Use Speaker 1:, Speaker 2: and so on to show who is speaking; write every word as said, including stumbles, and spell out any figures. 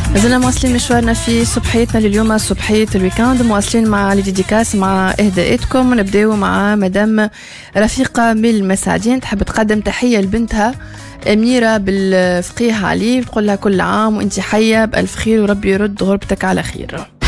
Speaker 1: زلنا مواصلين مشوارنا في صبحيتنا لليوم، صبحية الويكاند، مواصلين مع الديديكاس مع إهداءاتكم. نبداو مع مدام رفيقة من المساعدين، تحب تقدم تحية لبنتها أميرة بالفقيه علي، تقول لها كل عام وانت حية بألف خير وربي يرد غربتك على خير.